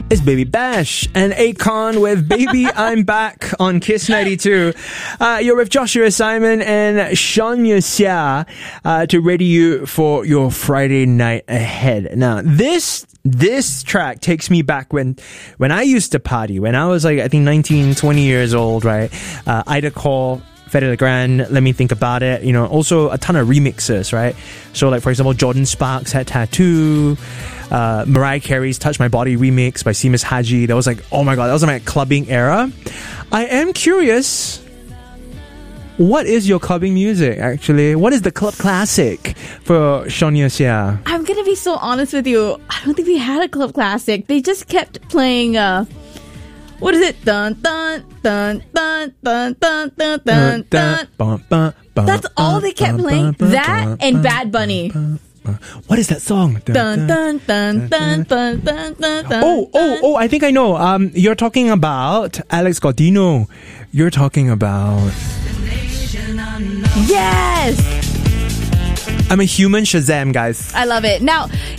It's Baby Bash and Akon with Baby I'm Back on Kiss 92. You're with Joshua Simon and Shania Xia to ready you for your Friday night ahead. Now, this track takes me back when I used to party, when I was like, I think 19, 20 years old, right? Ida Cole, Fedde Le Grand, Let Me Think About It, you know, also a ton of remixes, right? So like, for example, Jordan Sparks had Tattoo, Mariah Carey's Touch My Body remix by Seamus Haji. That was like, oh my god, that was my clubbing era. I am curious, what is your clubbing music, actually? What is the club classic for Shania Xia? I'm gonna be so honest with you. I don't think we had a club classic. They just kept playing, what is it? Dun, dun, dun, dun, dun, dun, dun, dun, dun. That's all they kept playing. That and Bad Bunny. What is that song? Dun, dun, dun, dun, dun, dun, dun, dun. Oh, I think I know. You're talking about Alex Gaudino. You're talking about... Yes! I'm a human Shazam, guys. I love it. Now,